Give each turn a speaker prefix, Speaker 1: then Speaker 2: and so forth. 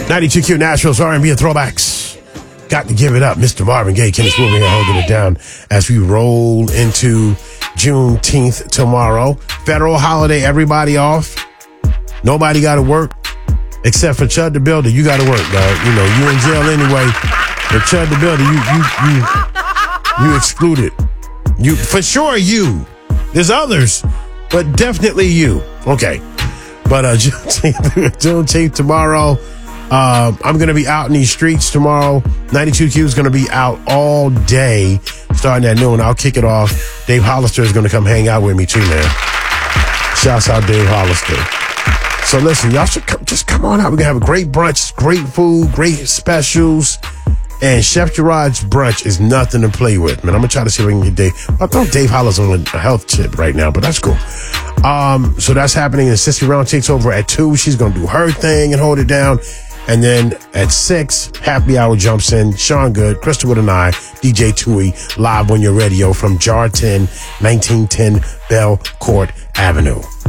Speaker 1: 92Q Nashville's R&B and throwbacks. Got to give it up. Mr. Marvin Gaye, Kenny Swooping here holding it down as we roll into Juneteenth tomorrow. Federal holiday, everybody off. Nobody got to work except for Chud the Builder. You got to work, dog. You know, you in jail anyway. But Chud the Builder, you excluded. You, for sure you. There's others, but definitely you. Okay. But Juneteenth tomorrow. I'm going to be out in these streets tomorrow. 92Q is going to be out all day starting at noon. I'll kick it off. Dave Hollister is going to come hang out with me too, man. Shouts out Dave Hollister. So listen, y'all should just come on out. We're going to have a great brunch, great food, great specials. And Chef Gerard's brunch is nothing to play with, man. I'm going to try to see if I can get Dave. I thought Dave Hollister's on a health tip right now, but that's cool. So that's happening. And Sissy Brown takes over at 2. She's going to do her thing and hold it down. And then at 6, Happy Hour jumps in. Sean Good, Crystal and I, DJ Tui, live on your radio from Jar 10, 1910 Bell Court Avenue.